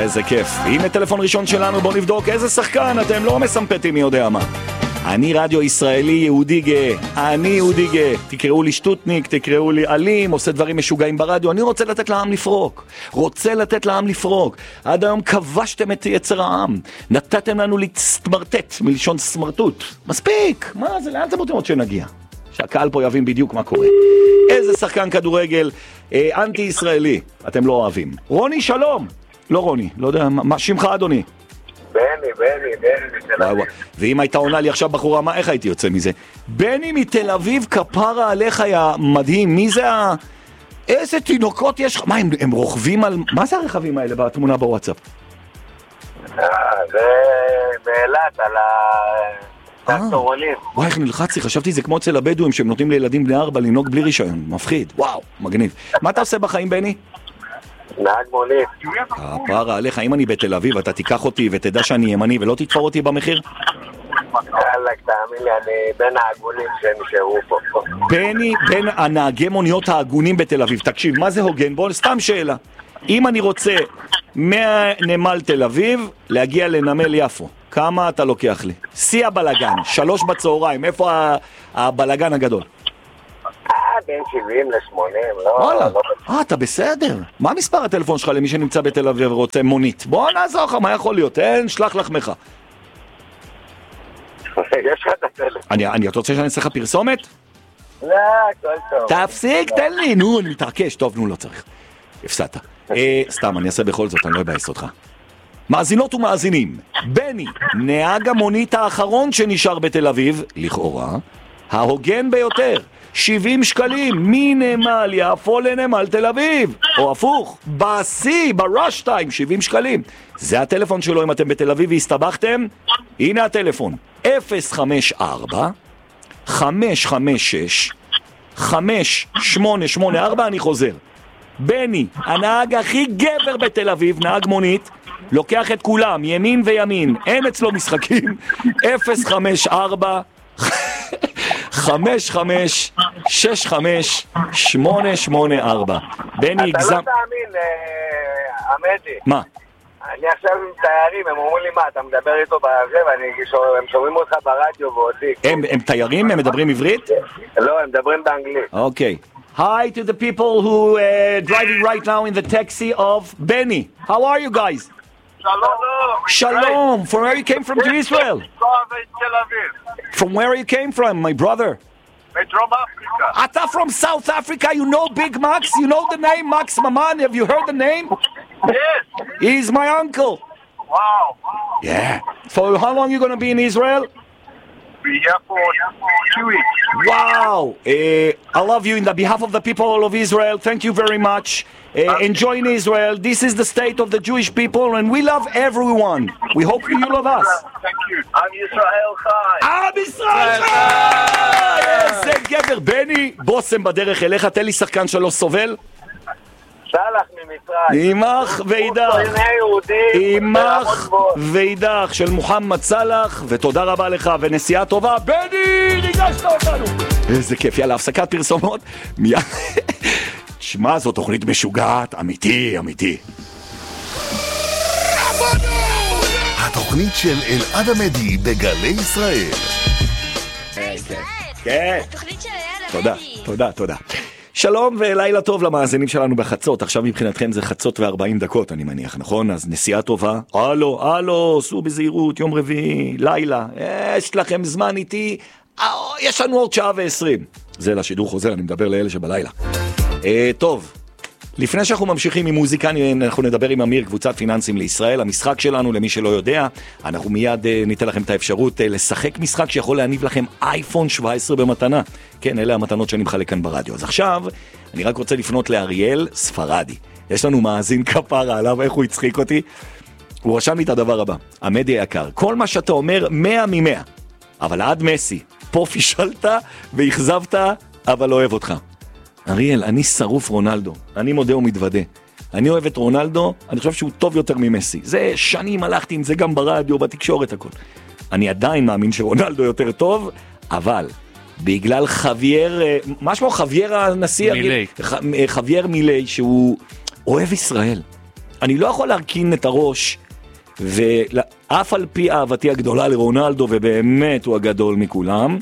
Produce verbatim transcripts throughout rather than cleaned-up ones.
איזה כיף. הנה טלפון ראשון שלנו, בואו נבדוק איזה שחקן, אתם לא מסמפטים מי יודע מה. אני רדיו ישראלי יהודי גאה, אני יהודי גאה, תקראו לי שטוטניק, תקראו לי אלים, עושה דברים משוגעים ברדיו, אני רוצה לתת לעם לפרוק, רוצה לתת לעם לפרוק. עד היום כבשתם את יצר העם, נתתם לנו להסתמרטט, מלשון סמרטוט. מספיק, מה זה, לאן אתם רוצים עוד שנגיע? שהקהל פה יבין בדיוק מה קורה. איזה שחקן כדורגל אה, אנטי ישראלי, אתם לא אוהבים. רוני שלום, לא רוני, לא יודע, מה שמך אדוני? בני, בני, בני מתל אביב. ואם הייתה עונה לי עכשיו בחורה, מה, איך הייתי יוצא מזה? בני מתל אביב, כפרה עליך היה מדהים, מי זה ה... איזה תינוקות יש לך? מה, הם, הם רוכבים על... מה זה הרכבים האלה בתמונה בוואטסאפ? אה, זה באילת, על הטרקטורונים. וואי, איך נלחצתי, חשבתי זה כמו אצל הבדואים שהם נותנים לילדים בני ארבע לנהוג בלי רישיון, מפחיד, וואו, מגניב. מה אתה עושה בחיים, בני? נהג מונית. כפרה עליך, אם אני בתל אביב, אתה תיקח אותי ותדע שאני ימני ולא תתפור אותי במחיר? אלק, תאמין לי, אני בין העגונים שנשארו פה. בני, בין הנהגי מוניות העגונים בתל אביב, תקשיב, מה זה הוגן? בוא, סתם שאלה. אם אני רוצה מהנמל תל אביב להגיע לנמל יפו, כמה אתה לוקח לי? שיא הבלגן, שלוש בצהריים, איפה הבלגן הגדול? בין שבעים לשמונים, לא... וואלה, אה, אתה בסדר. מה מספר הטלפון שלך למי שנמצא בתל אביב ורוצה מונית? בוא נעזור לך, מה יכול להיות? אין, שלח לחמך. יש לך את הטלפון. אני, אתה רוצה שאני אעשה לך פרסומת? לא, הכל טוב. תפסיק, תן לי, נו, אני מתעקש. טוב, נו, לא צריך. הפסדת. סתם, אני אעשה בכל זאת, אני לא אבאס אותך. מאזינות ומאזינים, בני, נהג המונית האחרון שנשאר בתל אביב, לכאורה, ההוגן ביותר, שבעים שקלים מנמל יפו לנמל תל אביב, או הפוך, בסי, בראש טיים, שבעים שקלים. זה הטלפון שלו אם אתם בתל אביב והסתבכתם. הנה הטלפון, אפס חמש ארבע חמש חמש שש חמש שמונה שמונה ארבע. אני חוזר, בני, הנהג הכי גבר בתל אביב, נהג מונית, לוקח את כולם, ימין וימין, אין אצלו משחקים. אפס חמש ארבע חמש חמש שש חמש שמונה שמונה ארבע. בני, אתה הגזם... לא תאמין, עמדי. מה? אני עכשיו עם תיירים, הם אומרים לי מה, אתה מדבר איתו בזה, והם שומעים אותך ברדיו ואותי. הם, הם תיירים? הם מדברים עברית? לא, הם מדברים באנגלית. אוקיי. Hi to the people who uh, driving right now in the taxi of Benny. How are you guys? Shalom. Shalom. From where you came from to Israel? From where you came from, my brother? From Africa. Ata from South Africa. You know Big Max? You know the name Max Maman? Have you heard the name? Yes. He's my uncle. Wow. Yeah. So how long are you going to be in Israel? Be here for two weeks. Wow. Uh, I love you in the behalf of the people of Israel. Thank you very much. Uh, enjoy in Israel. This is the state of the Jewish people and we love everyone. We hope you love us. Thank you. Am Yisrael Chai. Am Yisrael Chai! איזה גבר. בני, בוסם בדרך אליך. תן לי שחקן שלא סובל. סלח ממצרים. אימך ואידך. אימך ואידך של מוחמד סלח, ותודה רבה לך ונסיעה טובה. בני, ריגשת אותנו. איזה כיף. יאללה, הפסקת פרסומות. מיד. תשמע, זו תוכנית משוגעת. אמיתי, אמיתי. התוכנית של אלעד עמדי בגלי ישראל. כן. תודה, תודה, תודה. שלום ולילה טוב למאזינים שלנו בחצות. עכשיו מבחינתכם זה חצות וארבעים דקות אני מניח, נכון? אז נסיעה טובה. הלו, הלו, סעו בזהירות, יום רביעי, לילה. יש לכם זמן איתי, יש לנו עוד שעה ועשרים. זה לשידור חוזר, אני מדבר לאלה שבלילה. אה, טוב, לפני שאנחנו ממשיכים עם מוזיקה, אנחנו נדבר עם אמיר, קבוצת פיננסים לישראל. המשחק שלנו, למי שלא יודע, אנחנו מיד ניתן לכם את האפשרות לשחק משחק שיכול להניב לכם אייפון שבע עשרה במתנה. כן, אלה המתנות שאני מחלק כאן ברדיו. אז עכשיו, אני רק רוצה לפנות לאריאל ספרדי. יש לנו מאזין כפרה עליו, איך הוא הצחיק אותי. הוא רשם לי את הדבר הבא, עמדי היקר, כל מה שאתה אומר מאה ממאה, אבל עד מסי, פה פישלת והחזבת, אבל לא אוהב אותך. אריאל, אני שרוף רונלדו, אני מודה ומתוודה. אני אוהב את רונלדו, אני חושב שהוא טוב יותר ממסי. זה שנים הלכתי עם זה גם ברדיו, בתקשורת, הכל. אני עדיין מאמין שרונלדו יותר טוב, אבל בגלל חווייר, מה שמו חווייר הנשיא? מילי. חווייר מילי, שהוא אוהב ישראל. אני לא יכול להרכין את הראש, ואף על פי אהבתי הגדולה לרונלדו, ובאמת הוא הגדול מכולם,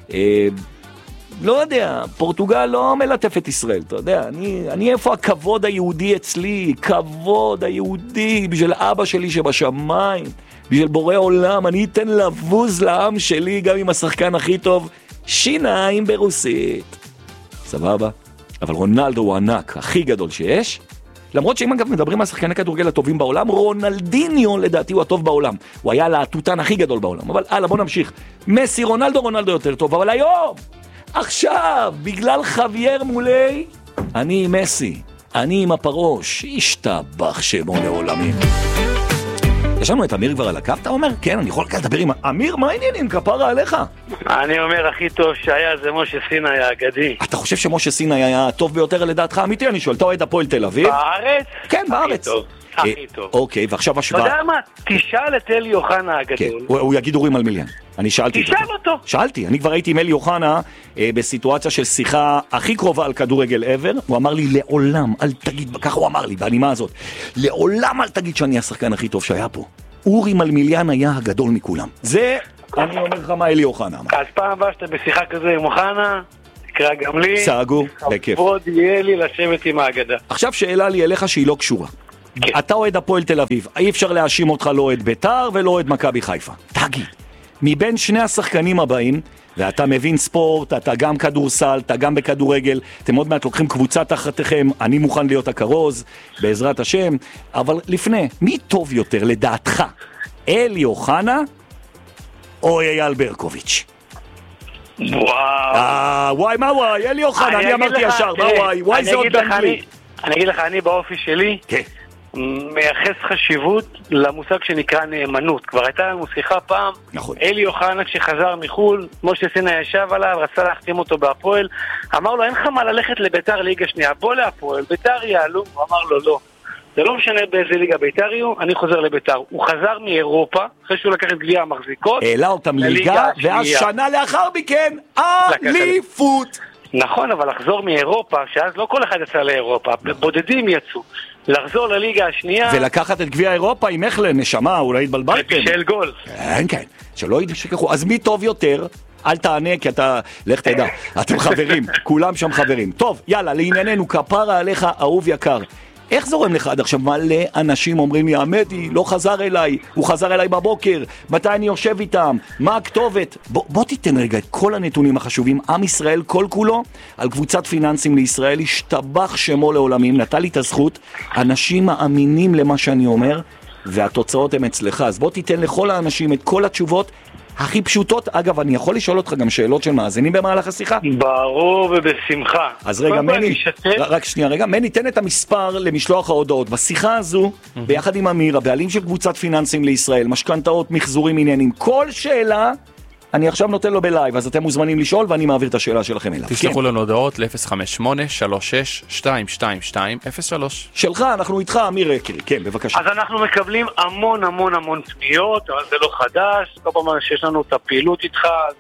לא יודע, פורטוגל לא מלטף את ישראל, אתה יודע, אני, אני איפה הכבוד היהודי אצלי, כבוד היהודי, בשביל אבא שלי שבשמיים, בשביל בורא עולם, אני אתן לבוז לעם שלי, גם עם השחקן הכי טוב, שיניים ברוסית. סבבה? אבל רונלדו הוא ענק, הכי גדול שיש, למרות שאם אגב מדברים על שחקני כדורגל הטובים בעולם, רונלדיניו לדעתי הוא הטוב בעולם, הוא היה להטוטן הכי גדול בעולם, אבל הלאה בוא נמשיך, מסי, רונלדו, רונלדו יותר טוב, אבל היום, עכשיו, בגלל חווייר מולי, אני עם מסי, אני עם הפרוש, השתבח שמו לעולמים. יש לנו את אמיר כבר על הקו, אתה אומר? כן, אני יכול לדבר עם אמיר, מה העניינים? כפרה עליך? אני אומר, הכי טוב שהיה זה משה סיני האגדי. אתה חושב שמשה סיני היה הטוב ביותר לדעתך? אמיתי, אני שואל, אתה אוהד הפועל תל אביב? בארץ? כן, בארץ. הכי טוב. הכי טוב. אוקיי, ועכשיו השוואה. אתה יודע מה? תשאל את אלי אוחנה הגדול. הוא יגיד אורים על מיליאן. אני שאלתי אותו. תשאל אותו. שאלתי, אני כבר הייתי עם אלי אוחנה בסיטואציה של שיחה הכי קרובה על כדורגל ever. הוא אמר לי, לעולם, אל תגיד, ככה הוא אמר לי, בנימה הזאת, לעולם אל תגיד שאני השחקן הכי טוב שהיה פה. אורי מלמיליאן היה הגדול מכולם. זה, אני אומר לך מה אלי אוחנה אמר. אז פעם הבאה שאתה בשיחה כזה עם אוחנה, תקרא גם לי. סגור, בכיף. כבוד יהיה לי לשבת עם האגדה. עכשיו שאלה לי אליך שהיא לא קשורה. כן. אתה אוהד הפועל תל אביב, אי אפשר להאשים אותך לא אוהד ביתר ולא אוהד מכבי חיפה. תגיד, מבין שני השחקנים הבאים, ואתה מבין ספורט, אתה גם כדורסל, אתה גם בכדורגל, אתם עוד מעט לוקחים קבוצה תחתיכם, אני מוכן להיות הכרוז, בעזרת השם, אבל לפני, מי טוב יותר לדעתך? אלי אוחנה או אייל ברקוביץ'? וואו. אה, וואי, מה וואי? אלי אוחנה, אני אמרתי ישר, מה וואי? וואי זה עוד באנגלית. אני אגיד לך, אני באופי שלי, כן. מייחס חשיבות למושג שנקרא נאמנות. כבר הייתה לנו שיחה פעם, נכון. אלי אוחנה כשחזר מחול, משה סיני ישב עליו, רצה להחתים אותו בהפועל, אמר לו אין לך מה ללכת לביתר ליגה שנייה, בוא להפועל, ביתר יעלו, הוא אמר לו לא, זה לא משנה באיזה ליגה ביתר יהיו, אני חוזר לביתר. הוא חזר מאירופה, אחרי שהוא לקח את גביע המחזיקות, העלה אותם ליגה, ואז שנה לאחר מכן, אליפות. נכון, אבל לחזור מאירופה, שאז לא כל אחד יצא לאירופה, בודדים יצאו. לחזור לליגה השנייה ולקחת את גביע אירופה עם איך לנשמה, אולי התבלבלתם. של גול. כן, כן, שלא ישכחו. אז מי טוב יותר? אל תענה, כי אתה, לך תדע, אתם חברים, כולם שם חברים. טוב, יאללה, לענייננו, כפרה עליך, אהוב יקר. איך זורם לך עד עכשיו? מלא אנשים אומרים לי, עמדי, לא חזר אליי, הוא חזר אליי בבוקר, מתי אני יושב איתם, מה הכתובת? בוא, בוא תיתן רגע את כל הנתונים החשובים, עם ישראל כל כולו, על קבוצת פיננסים לישראל, השתבח שמו לעולמים, נתן לי את הזכות, אנשים מאמינים למה שאני אומר, והתוצאות הן אצלך, אז בוא תיתן לכל האנשים את כל התשובות, הכי פשוטות. אגב, אני יכול לשאול אותך גם שאלות של מאזינים במהלך השיחה? ברור ובשמחה. אז רגע, מני, רק שנייה, רגע, מני, תן את המספר למשלוח ההודעות. בשיחה הזו, ביחד עם אמיר, הבעלים של קבוצת פיננסים לישראל, משכנתאות, מחזורים, עניינים, כל שאלה, אני עכשיו נותן לו בלייב, אז אתם מוזמנים לשאול ואני מעביר את השאלה שלכם אליו. תשלחו לנו הודעות ל-אפס חמש שמונה שלוש שש שתיים שתיים שתיים אפס שלוש. שלך, אנחנו איתך, אמיר יקרי, כן, בבקשה. אז אנחנו מקבלים המון המון המון פניות, אבל זה לא חדש, כל פעם שיש לנו את הפעילות איתך,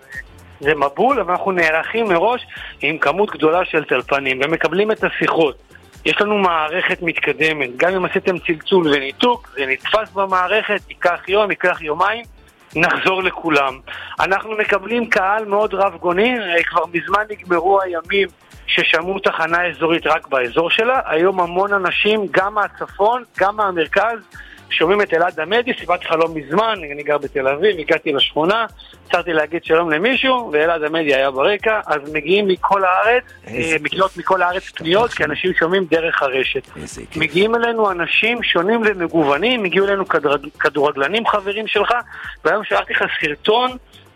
זה מבול, אבל אנחנו נערכים מראש עם כמות גדולה של טלפנים, ומקבלים את השיחות. יש לנו מערכת מתקדמת, גם אם עשיתם צלצול וניתוק, זה נתפס במערכת, ייקח יום, ייקח יומיים, נחזור לכולם. אנחנו מקבלים קהל מאוד רב גוני, כבר מזמן נגמרו הימים ששמעו תחנה אזורית רק באזור שלה, היום המון אנשים, גם מהצפון, גם מהמרכז, שומעים את אלעד עמדי, סיפרתי לך לא מזמן, אני גר בתל אביב, הגעתי לשכונה, הצלחתי להגיד שלום למישהו, ואלעד עמדי היה ברקע, אז מגיעים מכל הארץ, מגיעות מכל הארץ פניות, כי אנשים שומעים דרך הרשת. מגיעים אלינו אנשים שונים ומגוונים, הגיעו אלינו כדורגלנים חברים שלך, והיום שלחתי לך סרטון,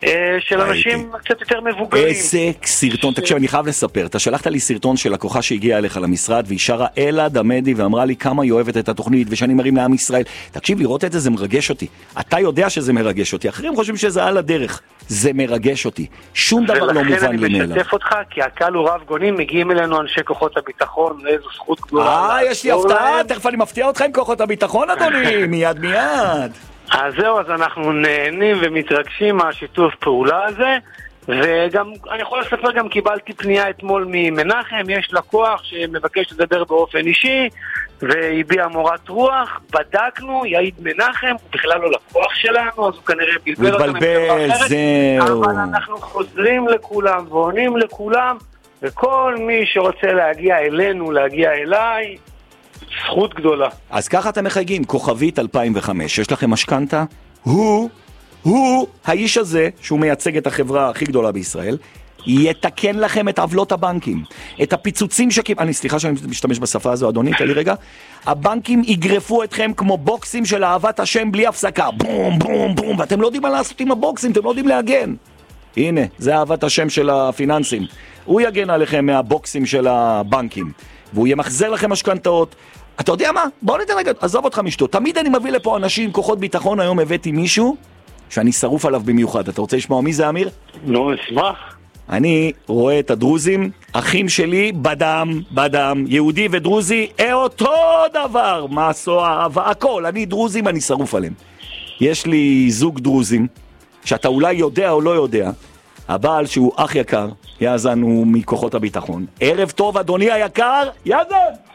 של אנשים קצת יותר מבוגרים. איזה סרטון, תקשיב, אני חייב לספר, אתה שלחת לי סרטון של לקוחה שהגיעה אליך למשרד והיא שרה אלעד עמדי ואמרה לי כמה היא אוהבת את התוכנית ושאני מרים לעם ישראל. תקשיב, לראות את זה, זה מרגש אותי. אתה יודע שזה מרגש אותי, אחרים חושבים שזה על הדרך. זה מרגש אותי. שום דבר לא מובן לי מאליו. ולכן אני משתף אותך, כי הקהל הוא רב גונים, מגיעים אלינו אנשי כוחות הביטחון, איזו זכות גדולה. אה, יש לי הפתעה, תכף אני מפתיע אותך עם כוחות הביטחון, אדוני, מיד מיד. אז זהו, אז אנחנו נהנים ומתרגשים מהשיתוף פעולה הזה, וגם, אני יכול לספר, גם קיבלתי פנייה אתמול ממנחם, יש לקוח שמבקש לדבר באופן אישי, והביע מורת רוח, בדקנו, יעיד מנחם, הוא בכלל לא לקוח שלנו, אז הוא כנראה בלבל אותם. מתבלבל, זהו. אבל אנחנו חוזרים לכולם, ועונים לכולם, וכל מי שרוצה להגיע אלינו, להגיע אליי, זכות גדולה. אז ככה אתם מחייגים, כוכבית אלפיים וחמש, יש לכם משכנתה? הוא, הוא, האיש הזה, שהוא מייצג את החברה הכי גדולה בישראל, יתקן לכם את עוולות הבנקים, את הפיצוצים שקיב... אני סליחה שאני משתמש בשפה הזו, אדוני, תלי רגע. הבנקים יגרפו אתכם כמו בוקסים של אהבת השם בלי הפסקה, בום, בום, בום, ואתם לא יודעים מה לעשות עם הבוקסים, אתם לא יודעים להגן. הנה, זה אהבת השם של הפיננסים. הוא יגן עליכם מהבוקסים של הבנקים, והוא ימחזר לכם משכנתאות. אתה יודע מה? בואו ניתן רגע, עזוב אותך משתו. תמיד אני מביא לפה אנשים, כוחות ביטחון. היום הבאתי מישהו שאני שרוף עליו במיוחד. אתה רוצה לשמוע מי זה, אמיר? לא, אשמח. אני רואה את הדרוזים, אחים שלי, בדם, בדם, יהודי ודרוזי, אותו דבר, מסוע, אהבה, הכל. אני דרוזים, אני שרוף עליהם. יש לי זוג דרוזים, שאתה אולי יודע או לא יודע, הבעל שהוא אח יקר, יאזן הוא מכוחות הביטחון. ערב טוב, אדוני היקר, יאזן!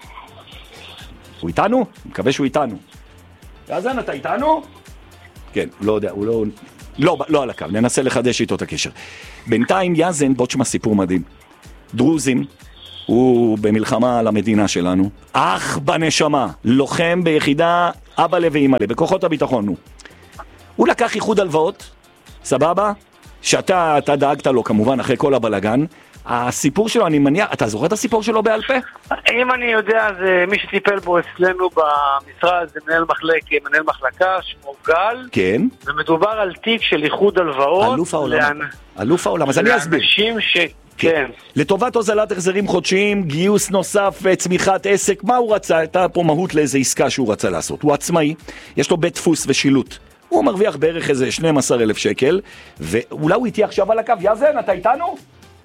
הוא איתנו? אני מקווה שהוא איתנו. יאזן, אתה איתנו? כן, לא יודע, הוא לא... לא, לא על הקו, ננסה לחדש איתו את הקשר. בינתיים יאזן, בוא תשמע סיפור מדהים. דרוזים, הוא במלחמה על המדינה שלנו, אח בנשמה, לוחם ביחידה אבא לב ואמא לב, בכוחות הביטחון הוא. הוא לקח איחוד הלוואות, סבבה? שאתה אתה דאגת לו כמובן אחרי כל הבלגן. הסיפור שלו, אני מניח, אתה זוכר את הסיפור שלו בעל פה? אם אני יודע, זה מי שטיפל בו אצלנו במשרד, זה מנהל מחלק, מנהל מחלקה, שמו גל. כן. ומדובר על תיק של איחוד הלוואות. אלוף העולם. אלוף העולם, אז אני אסביר. לאנשים ש... כן. לטובת הוזלת החזרים חודשיים, גיוס נוסף, צמיחת עסק, מה הוא רצה? הייתה פה מהות לאיזו עסקה שהוא רצה לעשות. הוא עצמאי, יש לו בית דפוס ושילוט. הוא מרוויח בערך איזה שנים עשר אלף שקל, ואולי הוא איתי עכשיו על הקו. יאזן, אתה איתנו?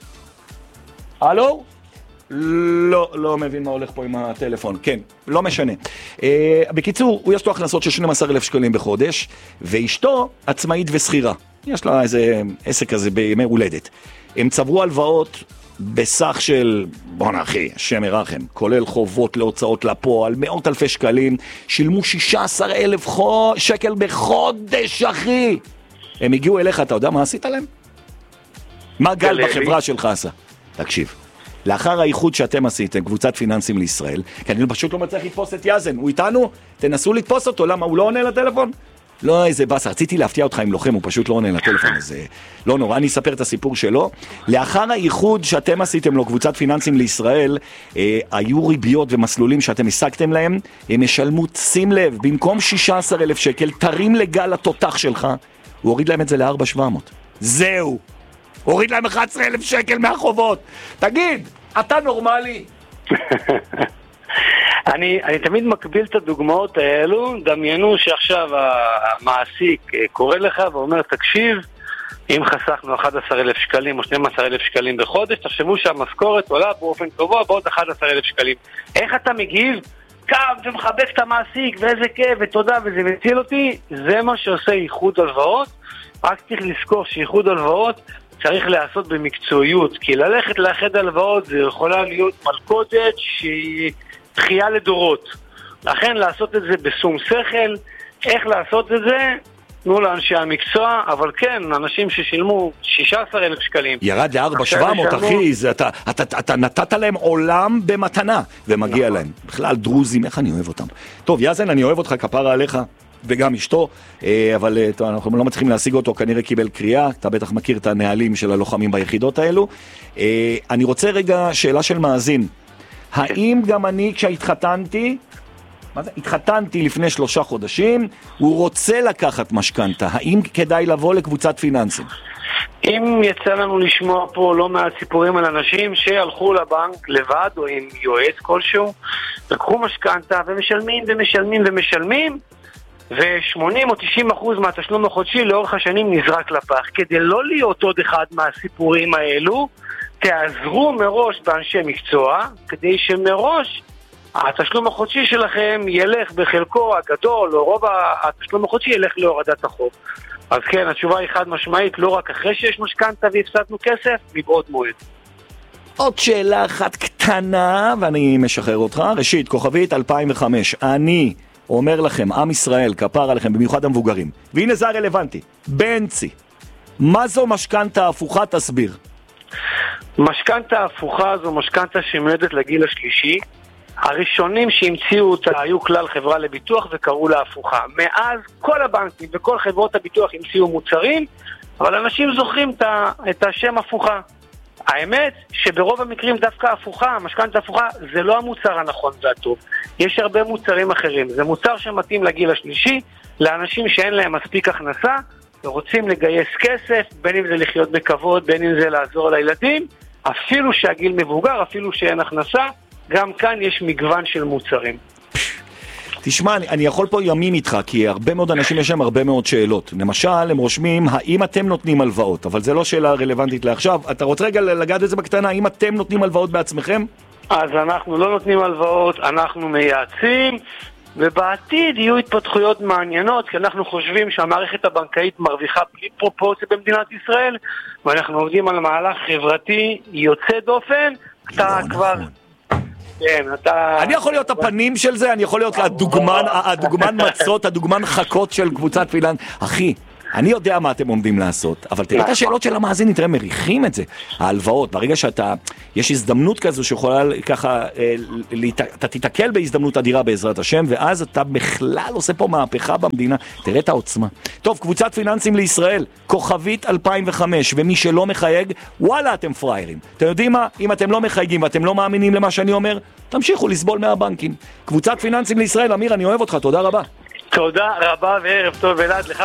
הלו? לא, לא מבין מה הולך פה עם הטלפון. כן, לא משנה. אה, בקיצור, הוא יש לו הכנסות של שנים עשר אלף שקלים בחודש, ואשתו עצמאית וסחירה. יש לה איזה עסק כזה בימי הולדת. הם צברו הלוואות בסך של, בוא נאחי, שם ירחם, כולל חובות להוצאות לפועל, מאות אלפי שקלים, שילמו שישה עשר אלף שקל בחודש, אחי. הם הגיעו אליך, אתה יודע מה עשית להם? מה גל בחברה שלך עשה? תקשיב, לאחר האיחוד שאתם עשיתם, קבוצת פיננסים לישראל, כי אני פשוט לא מצליח לתפוס את יאזן, הוא איתנו? תנסו לתפוס אותו, למה? הוא לא עונה לטלפון? לא, איזה בסה, רציתי להפתיע אותך עם לוחם, הוא פשוט לא עונה לטלפון, אז לא נורא, אני אספר את הסיפור שלו. לאחר האיחוד שאתם עשיתם לו, קבוצת פיננסים לישראל, אה, היו ריביות ומסלולים שאתם השגתם להם, הם משלמו, שים לב, במקום שישה עשר אלף שקל, תרים לגל התותח שלך, הוא הוריד להם את זה ל-ארבע אלף שבע מאות. זהו! הוריד להם אחד עשר אלף שקל מהחובות. תגיד, אתה נורמלי? אני, אני תמיד מקביל את הדוגמאות האלו. דמיינו שעכשיו המעסיק קורא לך ואומר, תקשיב, אם חסכנו אחד עשר אלף שקלים או שנים עשר אלף שקלים בחודש, תחשבו שהמשכורת עולה באופן קבוע בעוד אחד עשר אלף שקלים. איך אתה מגיב? קם ומחבק את המעסיק, ואיזה כיף, ותודה, וזה מציל אותי. זה מה שעושה איחוד הלוואות. רק צריך לזכור שאיחוד הלוואות צריך לעשות במקצועיות, כי ללכת לאחד הלוואות זה יכולה להיות מלכודת שהיא דחייה לדורות. לכן לעשות את זה בשום שכל. איך לעשות את זה? תנו לאנשי המקצוע, אבל כן, אנשים ששילמו שישה עשר אלף שקלים. ירד ל-ארבע אלף שבע מאות, אחי, זה, אתה, אתה, אתה, אתה נתת להם עולם במתנה, ומגיע נכון. להם. בכלל דרוזים, איך אני אוהב אותם. טוב, יאזן, אני אוהב אותך, כפרה עליך. וגם אשתו, אבל אנחנו לא מצליחים להשיג אותו, כנראה קיבל קריאה, אתה בטח מכיר את הנהלים של הלוחמים ביחידות האלו. אני רוצה רגע שאלה של מאזין, האם גם אני כשהתחתנתי, מה זה? התחתנתי לפני שלושה חודשים, הוא רוצה לקחת משכנתה, האם כדאי לבוא לקבוצת פיננסים? אם יצא לנו לשמוע פה לא מעט סיפורים על אנשים שהלכו לבנק לבד או עם יועץ כלשהו, לקחו משכנתה ומשלמים ומשלמים ומשלמים, ו-שמונים או תשעים אחוז מהתשלום החודשי לאורך השנים נזרק לפח. כדי לא להיות עוד אחד מהסיפורים האלו, תעזרו מראש באנשי מקצוע, כדי שמראש התשלום החודשי שלכם ילך בחלקו הגדול, או רוב התשלום החודשי ילך להורדת החוב. אז כן, התשובה היא חד משמעית, לא רק אחרי שיש משכנתה והפסדנו כסף, מבעוד מועד. עוד שאלה אחת קטנה, ואני משחרר אותך. ראשית, כוכבית אלפיים וחמש. אני אומר לכם, עם ישראל, כפר עליכם, במיוחד המבוגרים. והנה זה הרלוונטי. בנצי, מה זו משכנתה הפוכה? תסביר. משכנתה הפוכה זו משכנתה שמיועדת לגיל השלישי. הראשונים שהמציאו אותה היו כלל חברה לביטוח וקראו לה הפוכה. מאז כל הבנקים וכל חברות הביטוח המציאו מוצרים, אבל אנשים זוכרים את השם הפוכה. האמת שברוב המקרים דווקא הפוכה, המשכנתה הפוכה, זה לא המוצר הנכון והטוב. יש הרבה מוצרים אחרים. זה מוצר שמתאים לגיל השלישי, לאנשים שאין להם מספיק הכנסה, ורוצים לגייס כסף, בין אם זה לחיות בכבוד, בין אם זה לעזור לילדים, אפילו שהגיל מבוגר, אפילו שאין הכנסה, גם כאן יש מגוון של מוצרים. תשמע, אני, אני יכול פה ימים איתך, כי הרבה מאוד אנשים יש להם הרבה מאוד שאלות. למשל, הם רושמים, האם אתם נותנים הלוואות? אבל זה לא שאלה רלוונטית לעכשיו. אתה רוצה רגע לגעת את זה בקטנה, האם אתם נותנים הלוואות בעצמכם? אז אנחנו לא נותנים הלוואות, אנחנו מייעצים, ובעתיד יהיו התפתחויות מעניינות, כי אנחנו חושבים שהמערכת הבנקאית מרוויחה בלי פרופורציה במדינת ישראל, ואנחנו עובדים על מהלך חברתי יוצא דופן. אתה כבר... כן, אתה... אני יכול להיות הפנים של זה, אני יכול להיות הדוגמן, הדוגמן מצות, הדוגמן חכות של קבוצת פילנס. אחי, אני יודע מה אתם עומדים לעשות, אבל תראה את השאלות של המאזינים, תראה, מריחים את זה. ההלוואות, ברגע שאתה, יש הזדמנות כזו שיכולה ככה, אתה תתקל בהזדמנות אדירה בעזרת השם, ואז אתה בכלל עושה פה מהפכה במדינה. תראה את העוצמה. טוב, קבוצת פיננסים לישראל, כוכבית אלפיים וחמש, ומי שלא מחייג, וואלה, אתם פריירים. אתם יודעים מה? אם אתם לא מחייגים ואתם לא מאמינים למה שאני אומר, תמשיכו לסבול מהבנקים. קבוצת פיננסים לישראל, אמיר, אני אוהב אותך, תודה רבה. תודה רבה וערב טוב אלעד לך.